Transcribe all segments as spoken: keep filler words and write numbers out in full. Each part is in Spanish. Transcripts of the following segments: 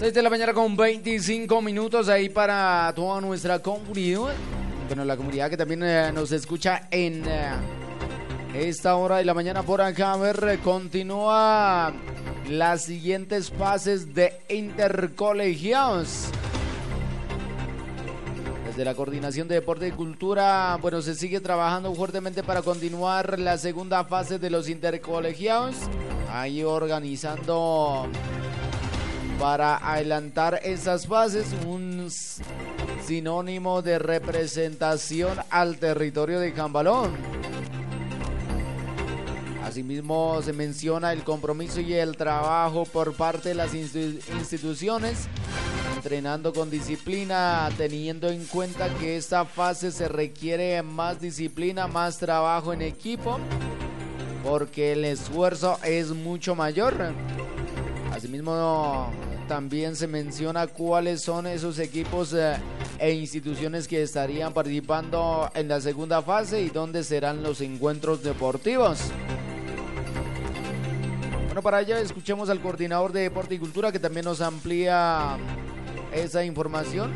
seis de la mañana con veinticinco minutos ahí para toda nuestra comunidad. Bueno, la comunidad que también eh, nos escucha en eh, esta hora de la mañana por acá. A ver, continúa las siguientes fases de intercolegiados. Desde la Coordinación de Deporte y Cultura, bueno, se sigue trabajando fuertemente para continuar la segunda fase de los intercolegiados. Ahí organizando para adelantar esas fases, un sinónimo de representación al territorio de Cambalón. Asimismo, se menciona el compromiso y el trabajo por parte de las instituciones, entrenando con disciplina, teniendo en cuenta que esta fase se requiere más disciplina, más trabajo en equipo, porque el esfuerzo es mucho mayor. Asimismo, también se menciona cuáles son esos equipos eh, e instituciones que estarían participando en la segunda fase y dónde serán los encuentros deportivos. Bueno, para ello escuchemos al coordinador de Deporte y Cultura que también nos amplía esa información.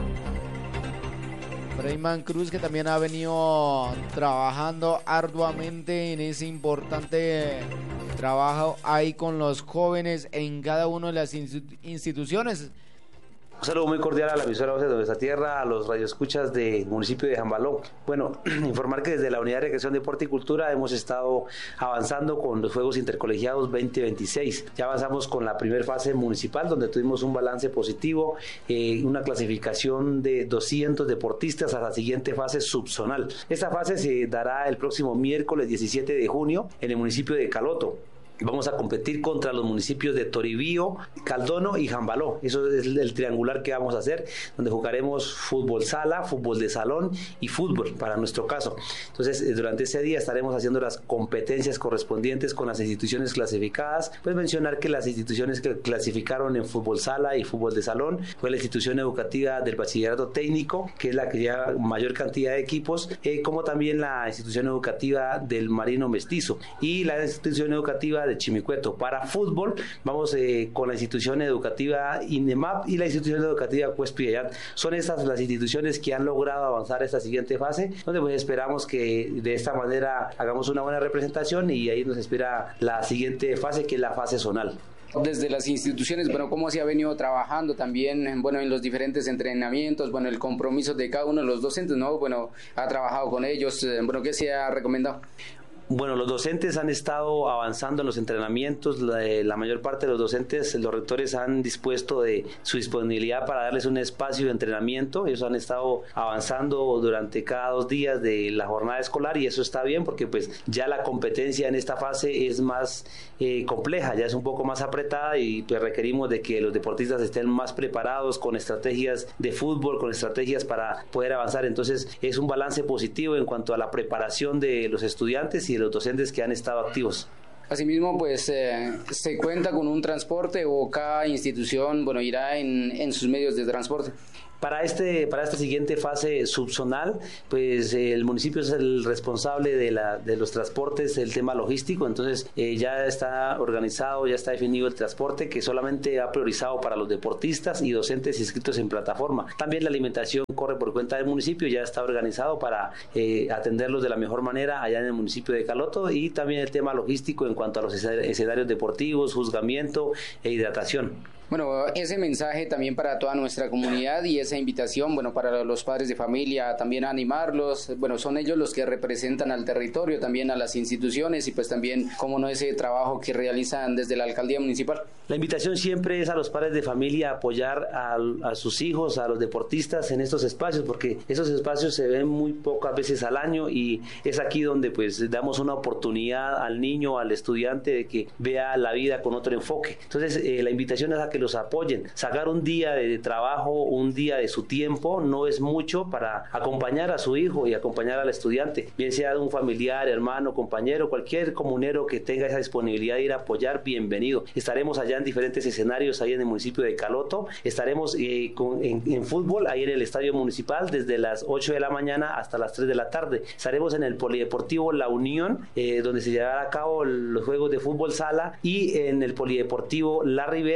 Freyman Cruz, que también ha venido trabajando arduamente en ese importante trabajo ahí con los jóvenes en cada una de las instituciones. Un saludo muy cordial a la emisora Voces de Nuestra Tierra, a los radioescuchas del municipio de Jambalón. Bueno, informar que desde la Unidad de Recreación, Deporte y Cultura hemos estado avanzando con los Juegos Intercolegiados veinte veintiséis. Ya avanzamos con la primera fase municipal, donde tuvimos un balance positivo, eh, una clasificación de doscientos deportistas a la siguiente fase subzonal. Esta fase se dará el próximo miércoles diecisiete de junio en el municipio de Caloto. Vamos a competir contra los municipios de Toribío, Caldono y Jambaló. Eso es el triangular que vamos a hacer, donde jugaremos fútbol sala, fútbol de salón y fútbol para nuestro caso. Entonces, durante ese día estaremos haciendo las competencias correspondientes con las instituciones clasificadas. Pues mencionar que las instituciones que clasificaron en fútbol sala y fútbol de salón fue la institución educativa del Bachillerato Técnico, que es la que lleva mayor cantidad de equipos, eh, como también la institución educativa del Marino Mestizo y la institución educativa de Chimicueto. Para fútbol vamos eh, con la institución educativa INEMAP y la institución educativa Cuespillayat. Son estas las instituciones que han logrado avanzar esta siguiente fase, donde pues esperamos que de esta manera hagamos una buena representación y ahí nos espera la siguiente fase, que es la fase zonal. Desde las instituciones, bueno, cómo se ha venido trabajando también, bueno, en los diferentes entrenamientos, bueno, el compromiso de cada uno de los docentes, ¿no? Bueno, ha trabajado con ellos, bueno, ¿qué se ha recomendado? Bueno, los docentes han estado avanzando en los entrenamientos, la, la mayor parte de los docentes, los rectores han dispuesto de su disponibilidad para darles un espacio de entrenamiento. Ellos han estado avanzando durante cada dos días de la jornada escolar y eso está bien porque pues ya la competencia en esta fase es más eh, compleja, ya es un poco más apretada y pues requerimos de que los deportistas estén más preparados con estrategias de fútbol, con estrategias para poder avanzar. Entonces es un balance positivo en cuanto a la preparación de los estudiantes y de los docentes que han estado activos. Asimismo, pues eh, se cuenta con un transporte o cada institución, bueno, irá en, en sus medios de transporte. Para, este, para esta siguiente fase subzonal, pues eh, el municipio es el responsable de, la, de los transportes, el tema logístico, entonces eh, ya está organizado, ya está definido el transporte que solamente ha priorizado para los deportistas y docentes inscritos en plataforma. También la alimentación corre por cuenta del municipio, ya está organizado para eh, atenderlos de la mejor manera allá en el municipio de Caloto y también el tema logístico en cuanto a los escenarios deportivos, juzgamiento e hidratación. Bueno, ese mensaje también para toda nuestra comunidad y esa invitación, bueno, para los padres de familia, también a animarlos, bueno, son ellos los que representan al territorio, también a las instituciones y pues también, como no, ese trabajo que realizan desde la alcaldía municipal. La invitación siempre es a los padres de familia a apoyar a, a sus hijos, a los deportistas en estos espacios, porque esos espacios se ven muy pocas veces al año y es aquí donde pues damos una oportunidad al niño, al estudiante de que vea la vida con otro enfoque. Entonces, eh, la invitación es a que los apoyen. Sacar un día de trabajo, un día de su tiempo, no es mucho para acompañar a su hijo y acompañar al estudiante, bien sea un familiar, hermano, compañero, cualquier comunero que tenga esa disponibilidad de ir a apoyar, bienvenido. Estaremos allá en diferentes escenarios, ahí en el municipio de Caloto, estaremos eh, con, en, en fútbol, ahí en el estadio municipal, desde las ocho de la mañana hasta las tres de la tarde. Estaremos en el Polideportivo La Unión, eh, donde se llevará a cabo los juegos de fútbol sala, y en el Polideportivo La Ribera y la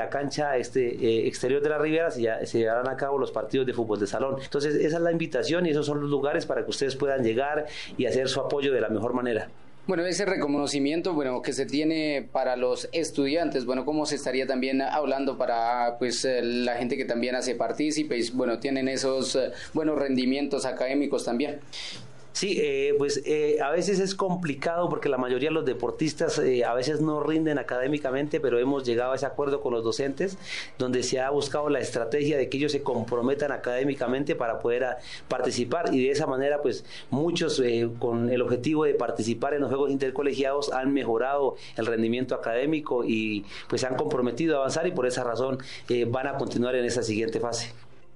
la cancha este, eh, exterior de la Riviera se, ya, se llevarán a cabo los partidos de fútbol de salón. Entonces esa es la invitación y esos son los lugares para que ustedes puedan llegar y hacer su apoyo de la mejor manera. Bueno, ese reconocimiento, bueno, que se tiene para los estudiantes, bueno, ¿cómo se estaría también hablando para, pues, la gente que también hace partícipes, bueno, tienen esos eh, buenos rendimientos académicos también? Sí, eh, pues eh, a veces es complicado porque la mayoría de los deportistas eh, a veces no rinden académicamente, pero hemos llegado a ese acuerdo con los docentes donde se ha buscado la estrategia de que ellos se comprometan académicamente para poder a, participar y de esa manera pues muchos eh, con el objetivo de participar en los Juegos Intercolegiados han mejorado el rendimiento académico y pues se han comprometido a avanzar y por esa razón eh, van a continuar en esa siguiente fase.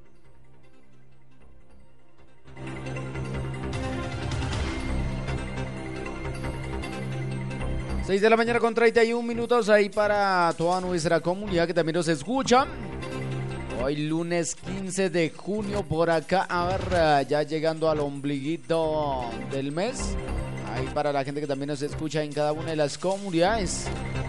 seis de la mañana con treinta y un minutos ahí para toda nuestra comunidad que también nos escucha. Hoy lunes quince de junio por acá, a ver, ya llegando al ombliguito del mes. Ahí para la gente que también nos escucha en cada una de las comunidades.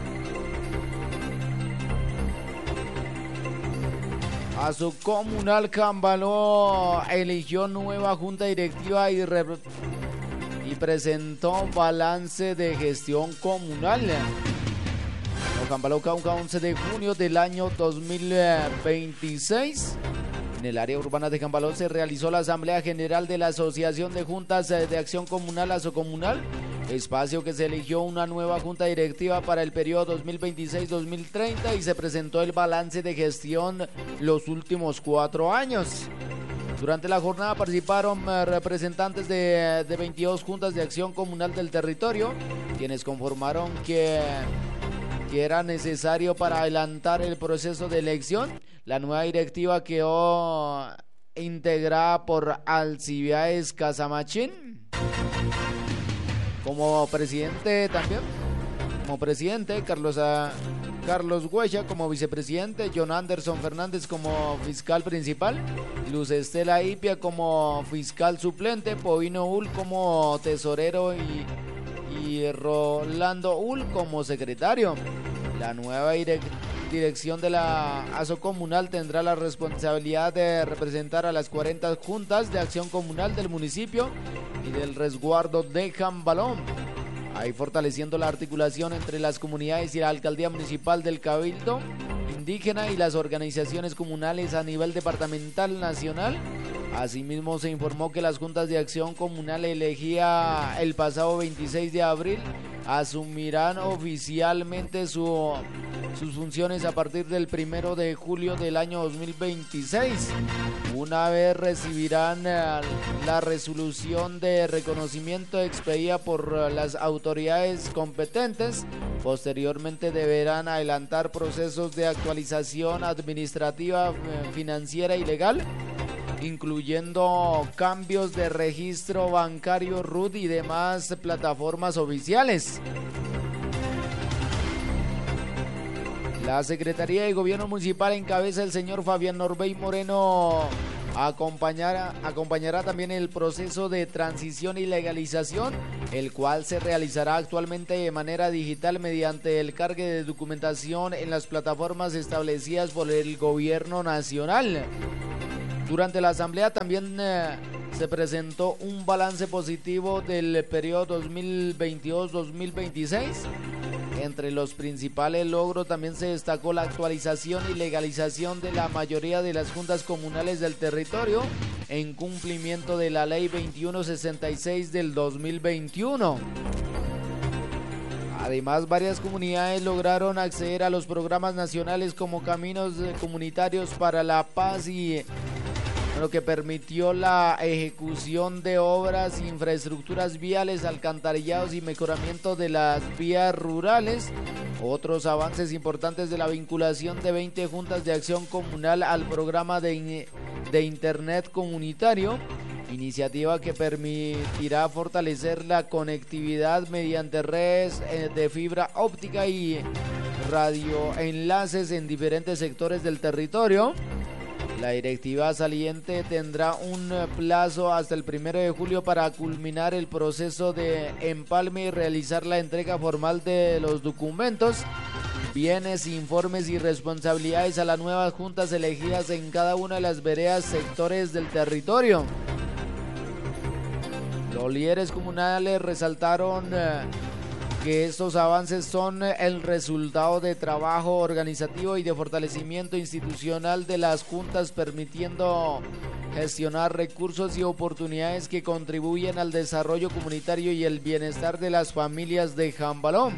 A su comunal Cambaló eligió nueva junta directiva y re y presentó balance de gestión comunal. Cambaló Cauca, once de junio del año dos mil veintiséis. En el área urbana de Cambaló se realizó la Asamblea General de la Asociación de Juntas de Acción Comunal, Asocomunal, espacio que se eligió una nueva junta directiva para el periodo dos mil veintiséis dos mil treinta y se presentó el balance de gestión los últimos cuatro años. Durante la jornada participaron representantes de, de veintidós juntas de acción comunal del territorio, quienes conformaron que, que era necesario para adelantar el proceso de elección. La nueva directiva quedó integrada por Alcibiades Casamachín como presidente también, como presidente, Carlos A. Carlos Huella como vicepresidente, John Anderson Fernández como fiscal principal, Luz Estela Ipia como fiscal suplente, Povino Ul como tesorero y, y Rolando Ul como secretario. La nueva direc dirección de la ASO Comunal tendrá la responsabilidad de representar a las cuarenta juntas de acción comunal del municipio y del resguardo de Cambalón, ahí fortaleciendo la articulación entre las comunidades y la alcaldía municipal del Cabildo indígena y las organizaciones comunales a nivel departamental nacional. Asimismo se informó que las juntas de acción comunal elegía el pasado veintiséis de abril asumirán oficialmente su, sus funciones a partir del primero de julio del año dos mil veintiséis. Una vez recibirán la resolución de reconocimiento expedida por las autoridades competentes, posteriormente deberán adelantar procesos de actualización administrativa, financiera y legal, incluyendo cambios de registro bancario, R U T y demás plataformas oficiales. La Secretaría de Gobierno Municipal encabeza el señor Fabián Norbey Moreno. Acompañará, acompañará también el proceso de transición y legalización, el cual se realizará actualmente de manera digital mediante el cargue de documentación en las plataformas establecidas por el Gobierno Nacional. Durante la asamblea también eh, se presentó un balance positivo del periodo dos mil veintidós dos mil veintiséis. Entre los principales logros también se destacó la actualización y legalización de la mayoría de las juntas comunales del territorio en cumplimiento de la ley veintiuno sesenta y seis del dos mil veintiuno. Además, varias comunidades lograron acceder a los programas nacionales como Caminos Comunitarios para la Paz y lo que permitió la ejecución de obras, infraestructuras viales, alcantarillados y mejoramiento de las vías rurales. Otros avances importantes de la vinculación de veinte juntas de acción comunal al programa de, de Internet comunitario, iniciativa que permitirá fortalecer la conectividad mediante redes de fibra óptica y radioenlaces en diferentes sectores del territorio. La directiva saliente tendrá un plazo hasta el primero de julio para culminar el proceso de empalme y realizar la entrega formal de los documentos bienes, informes y responsabilidades a las nuevas juntas elegidas en cada una de las veredas, sectores del territorio. Los líderes comunales resaltaron eh, que estos avances son el resultado de trabajo organizativo y de fortalecimiento institucional de las juntas, permitiendo gestionar recursos y oportunidades que contribuyen al desarrollo comunitario y el bienestar de las familias de Jambalón.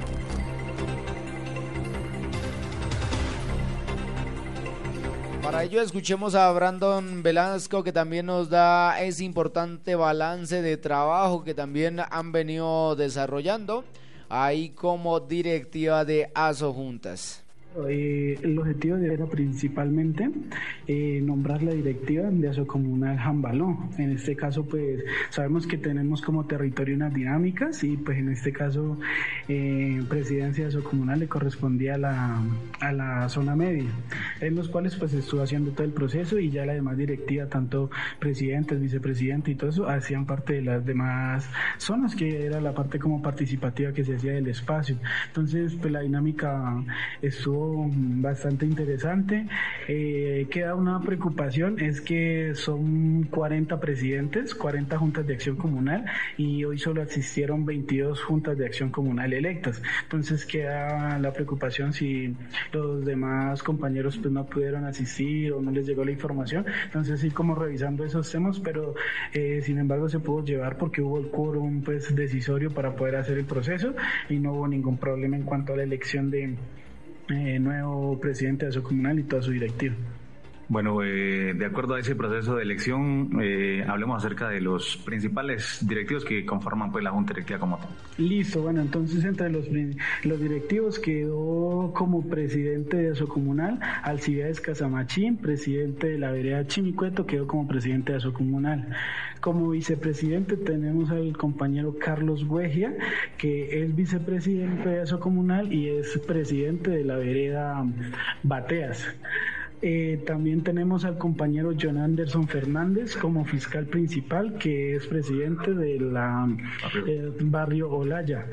Para ello escuchemos a Brandon Velasco, que también nos da ese importante balance de trabajo que también han venido desarrollando ahí como directiva de Asojuntas. Eh, el objetivo era principalmente eh, nombrar la directiva de Asocomunal Jambalón. En este caso, pues sabemos que tenemos como territorio unas dinámicas y pues en este caso eh, presidencia de Asocomunal le correspondía a la, a la zona media, en los cuales pues estuvo haciendo todo el proceso y ya la demás directiva, tanto presidentes, vicepresidentes y todo eso, hacían parte de las demás zonas, que era la parte como participativa que se hacía del espacio. Entonces pues la dinámica estuvo bastante interesante. Eh, queda una preocupación, es que son cuarenta presidentes, cuarenta juntas de acción comunal y hoy solo asistieron veintidós juntas de acción comunal electas. Entonces queda la preocupación si los demás compañeros pues no pudieron asistir o no les llegó la información. Entonces sí, como revisando esos temas, pero eh, sin embargo se pudo llevar porque hubo el quórum pues decisorio para poder hacer el proceso y no hubo ningún problema en cuanto a la elección de Eh, nuevo presidente de Asocomunal y toda su directiva. Bueno, eh, de acuerdo a ese proceso de elección, eh, hablemos acerca de los principales directivos que conforman pues la Junta Directiva como tal. Listo, bueno, entonces entre los, los directivos quedó como presidente de Asocomunal Alcibiades Casamachín, presidente de la vereda Chimicueto, quedó como presidente de Asocomunal. Como vicepresidente tenemos al compañero Carlos Huegia, que es vicepresidente de Asocomunal y es presidente de la vereda Bateas. Eh, también tenemos al compañero John Anderson Fernández como fiscal principal, que es presidente de la eh, barrio Olaya.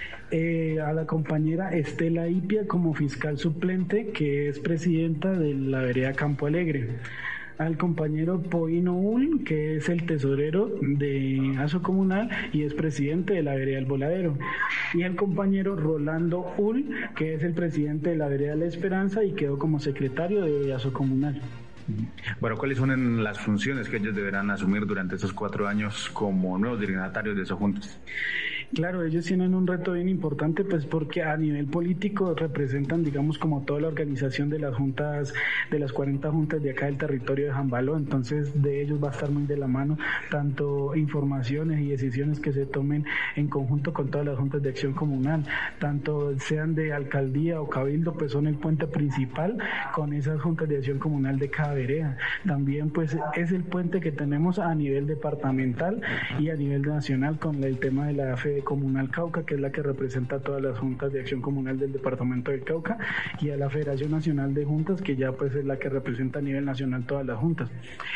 Eh, a la compañera Estela Ipia como fiscal suplente, que es presidenta de la vereda Campo Alegre. Al compañero Poino Ul, que es el tesorero de Asocomunal y es presidente de la vereda El Voladero, y al compañero Rolando Ul, que es el presidente de la vereda La Esperanza y quedó como secretario de Asocomunal. Bueno, ¿cuáles son las funciones que ellos deberán asumir durante estos cuatro años como nuevos dignatarios de Asojuntas? Claro, ellos tienen un reto bien importante, pues porque a nivel político representan, digamos, como toda la organización de las juntas, de las cuarenta juntas de acá del territorio de Jambalón. Entonces, de ellos va a estar muy de la mano tanto informaciones y decisiones que se tomen en conjunto con todas las juntas de acción comunal, tanto sean de alcaldía o cabildo, pues son el puente principal con esas juntas de acción comunal de cada vereda. También, pues, es el puente que tenemos a nivel departamental y a nivel nacional con el tema de la Fede Comunal Cauca, que es la que representa a todas las juntas de acción comunal del departamento del Cauca, y a la Federación Nacional de Juntas, que ya pues es la que representa a nivel nacional todas las juntas.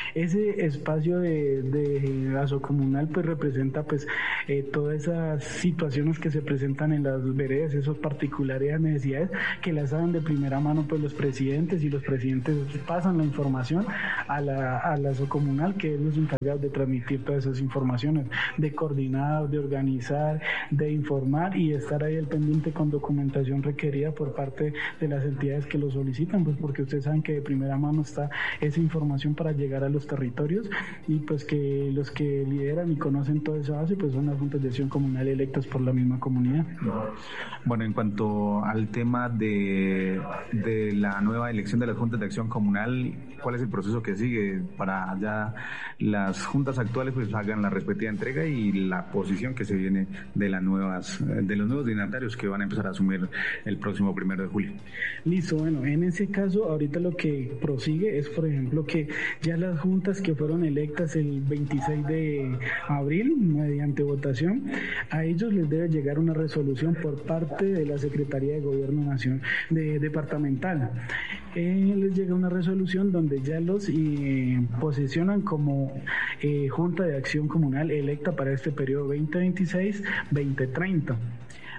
Ese espacio de, de Asocomunal pues representa pues eh, todas esas situaciones que se presentan en las veredas, esos particulares necesidades que las saben de primera mano pues los presidentes, y los presidentes pasan la información a la, a la Asocomunal, que es los encargados de transmitir todas esas informaciones, de coordinar, de organizar, de informar y estar ahí al pendiente con documentación requerida por parte de las entidades que lo solicitan, pues porque ustedes saben que de primera mano está esa información para llegar a los territorios, y pues que los que lideran y conocen toda esa base pues son las juntas de acción comunal electas por la misma comunidad. Bueno, en cuanto al tema de, de la nueva elección de las juntas de acción comunal, ¿cuál es el proceso que sigue para ya las juntas actuales pues hagan la respectiva entrega y la posición que se viene de las nuevas, de los nuevos dignatarios que van a empezar a asumir el próximo primero de julio? Listo, bueno, en ese caso ahorita lo que prosigue es, por ejemplo, que ya las juntas que fueron electas el veintiséis de abril mediante votación, a ellos les debe llegar una resolución por parte de la Secretaría de Gobierno Nacional de, departamental. Eh, les llega una resolución donde ya los eh, posesionan como eh, Junta de Acción Comunal electa para este periodo veinte veintiséis veinte treinta.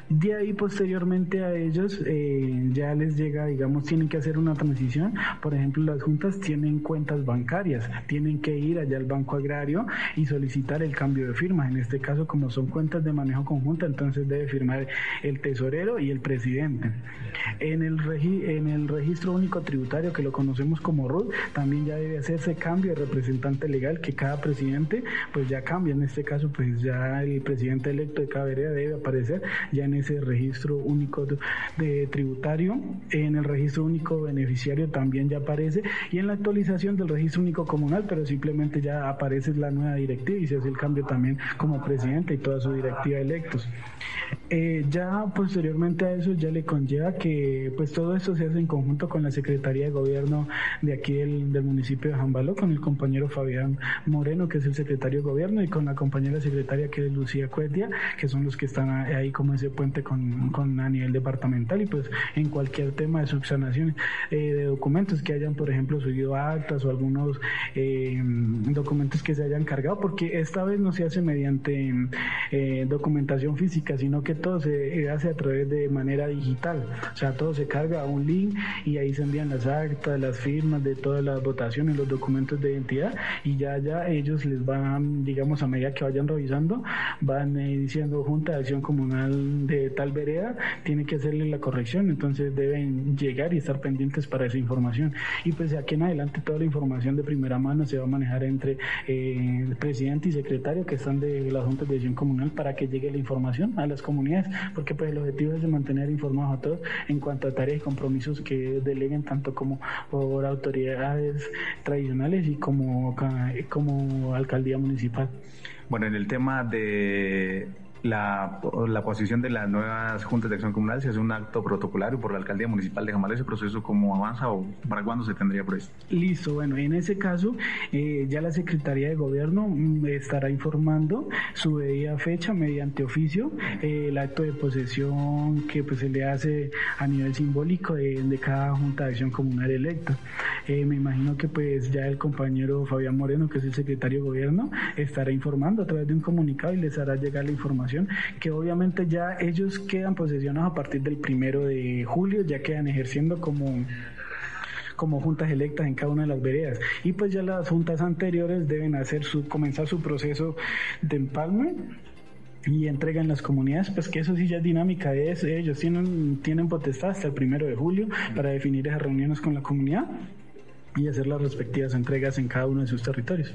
De ahí posteriormente a ellos eh, ya les llega, digamos, tienen que hacer una transición. Por ejemplo, las juntas tienen cuentas bancarias, tienen que ir allá al Banco Agrario y solicitar el cambio de firma. En este caso, como son cuentas de manejo conjunta, entonces debe firmar el tesorero y el presidente. En el, regi en el registro único tributario, que lo conocemos como R U T, también ya debe hacerse cambio de representante legal, que cada presidente pues ya cambia. En este caso, pues ya el presidente electo de cada vereda debe aparecer ya en ese registro único de tributario. En el registro único beneficiario también ya aparece, y en la actualización del registro único comunal, pero simplemente ya aparece la nueva directiva y se hace el cambio también como presidente y toda su directiva electos. Eh, ya posteriormente a eso ya le conlleva que pues todo esto se hace en conjunto con la Secretaría de Gobierno de aquí del, del municipio de Jambaló, con el compañero Fabián Moreno, que es el secretario de Gobierno, y con la compañera secretaria, que es Lucía Cuetia, que son los que están ahí como ese puente con, con a nivel departamental, y pues en cualquier tema de subsanación eh, de documentos que hayan, por ejemplo, subido actas o algunos eh, documentos que se hayan cargado, porque esta vez no se hace mediante eh, documentación física, sino que todo se hace a través de manera digital. O sea, todo se carga a un link y ahí se envían las actas, las firmas de todas las votaciones, los documentos de identidad, y ya ya ellos les van, digamos, a medida que vayan revisando, van eh, diciendo Junta de Acción Comunal de tal vereda tiene que hacerle la corrección, entonces deben llegar y estar pendientes para esa información. Y pues de aquí en adelante toda la información de primera mano se va a manejar entre eh, el presidente y secretario, que están de las Juntas de Acción Comunal, para que llegue la información a las comunidades, porque pues el objetivo es de mantener informados a todos en cuanto a tareas y compromisos que deleguen tanto como por autoridades tradicionales y como, como alcaldía municipal. Bueno, en el tema de La, la posición de las nuevas juntas de acción comunal, se hace un acto protocolario por la alcaldía municipal de Jambaló. ¿Ese proceso cómo avanza o para cuándo se tendría previsto? Listo, bueno, en ese caso eh, ya la Secretaría de Gobierno mm, estará informando su debida fecha mediante oficio, eh, el acto de posesión que pues se le hace a nivel simbólico de, de cada junta de acción comunal electa. Eh, me imagino que pues ya el compañero Fabián Moreno, que es el secretario de Gobierno, estará informando a través de un comunicado y les hará llegar la información, que obviamente ya ellos quedan posesionados a partir del primero de julio, ya quedan ejerciendo como como juntas electas en cada una de las veredas, y pues ya las juntas anteriores deben hacer su comenzar su proceso de empalme y entrega en las comunidades, pues que eso sí ya es dinámica de eso. Ellos tienen, tienen potestad hasta el primero de julio para definir esas reuniones con la comunidad y hacer las respectivas entregas en cada uno de sus territorios.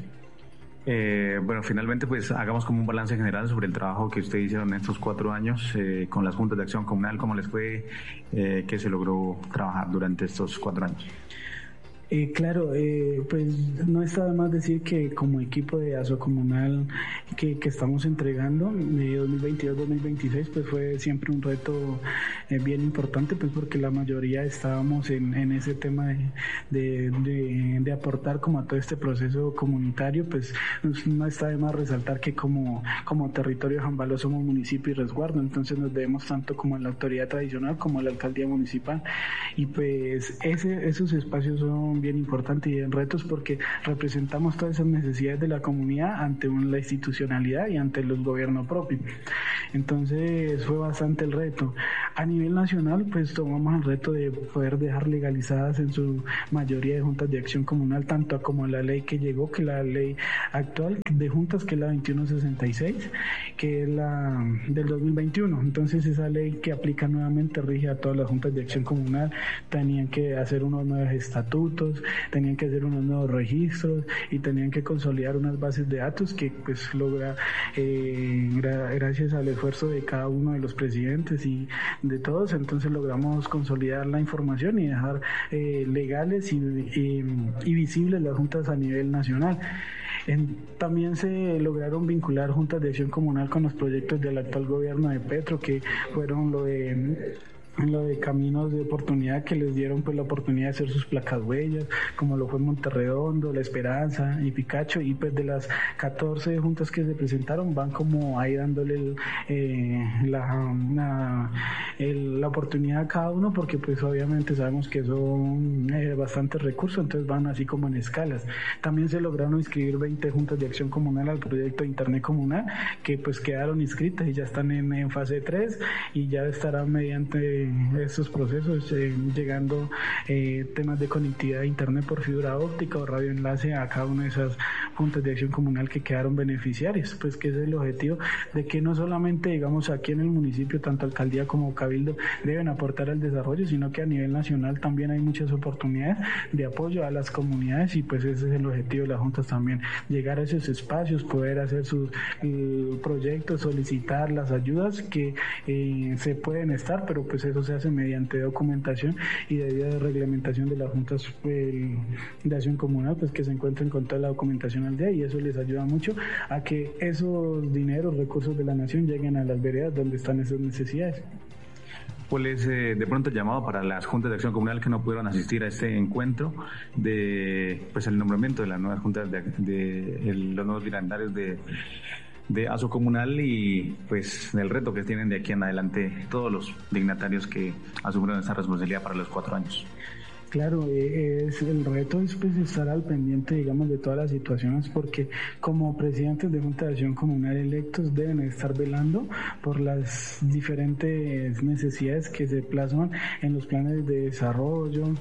Eh, bueno, finalmente pues hagamos como un balance general sobre el trabajo que ustedes hicieron en estos cuatro años eh, con las juntas de acción comunal. ¿Cómo les fue? Eh, ¿Qué se logró trabajar durante estos cuatro años? Eh, claro, eh, pues no está de más decir que como equipo de ASO Comunal que, que estamos entregando de dos mil veintidós a dos mil veintiséis, pues fue siempre un reto eh, bien importante, pues porque la mayoría estábamos en, en ese tema de, de, de, de aportar como a todo este proceso comunitario. Pues no está de más resaltar que como, como territorio de Jambaló somos municipio y resguardo, entonces nos debemos tanto como a la autoridad tradicional como a la alcaldía municipal, y pues ese, esos espacios son bien importantes y en retos porque representamos todas esas necesidades de la comunidad ante una, la institucionalidad y ante los gobiernos propios. Entonces fue bastante el reto. A nivel nacional, pues tomamos el reto de poder dejar legalizadas en su mayoría de juntas de acción comunal, tanto como la ley que llegó, que la ley actual de juntas, que es la veintiuno sesenta y seis, que es la del dos mil veintiuno. Entonces esa ley que aplica nuevamente rige a todas las juntas de acción comunal. Tenían que hacer unos nuevos estatutos, tenían que hacer unos nuevos registros y tenían que consolidar unas bases de datos que pues logra eh, gra- gracias al esfuerzo de cada uno de los presidentes y de todos. Entonces logramos consolidar la información y dejar eh, legales y, y, y visibles las juntas a nivel nacional. En, también se lograron vincular juntas de acción comunal con los proyectos del actual gobierno de Petro, que fueron lo de en lo de caminos de oportunidad que les dieron pues la oportunidad de hacer sus placas huellas, como lo fue Monterredondo, La Esperanza y Picacho, y pues de las catorce juntas que se presentaron van como ahí dándole el, eh, la, la, el, la oportunidad a cada uno, porque pues obviamente sabemos que son eh, bastantes recursos, entonces van así como en escalas. También se lograron inscribir veinte juntas de acción comunal al proyecto de Internet Comunal, que pues quedaron inscritas y ya están en, en fase tres, y ya estarán mediante estos procesos eh, llegando eh, temas de conectividad de internet por fibra óptica o radioenlace a cada una de esas juntas de acción comunal que quedaron beneficiarias, pues que es el objetivo de que no solamente digamos aquí en el municipio, tanto alcaldía como cabildo deben aportar al desarrollo, sino que a nivel nacional también hay muchas oportunidades de apoyo a las comunidades, y pues ese es el objetivo de las juntas también, llegar a esos espacios, poder hacer sus eh, proyectos, solicitar las ayudas que eh, se pueden estar, pero pues eso se hace mediante documentación y debida reglamentación de las juntas eh, de acción comunal, pues que se encuentren con toda la documentación al día, y eso les ayuda mucho a que esos dineros, recursos de la nación lleguen a las veredas donde están esas necesidades. ¿Cuál es eh, de pronto el llamado para las juntas de acción comunal que no pudieron asistir a este encuentro de pues el nombramiento de las nuevas juntas de, de el, los nuevos dignatarios de de ASO Comunal, y pues del reto que tienen de aquí en adelante todos los dignatarios que asumieron esta responsabilidad para los cuatro años? Claro, es, el reto es pues estar al pendiente, digamos, de todas las situaciones, porque como presidentes de Junta de Acción Comunal electos deben estar velando por las diferentes necesidades que se plasman en los planes de desarrollo,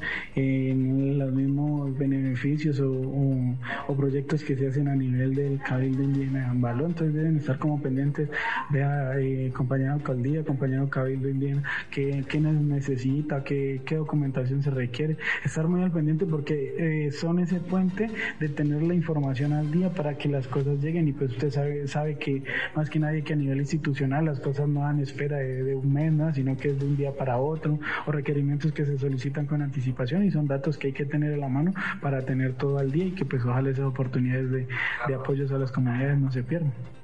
en los mismos beneficios o, o, o proyectos que se hacen a nivel del Cabildo Indígena de Jambaló. Entonces deben estar como pendientes, vea, eh, compañero alcaldía, compañero Cabildo Indígena, qué, qué necesita, qué, qué documentación se requiere. Estar muy al pendiente, porque eh, son ese puente de tener la información al día para que las cosas lleguen, y pues usted sabe, sabe que más que nadie que a nivel institucional las cosas no dan espera de, de un mes, ¿no? Sino que es de un día para otro, o requerimientos que se solicitan con anticipación, y son datos que hay que tener a la mano para tener todo al día, y que pues ojalá esas oportunidades de, de apoyos a las comunidades no se pierdan.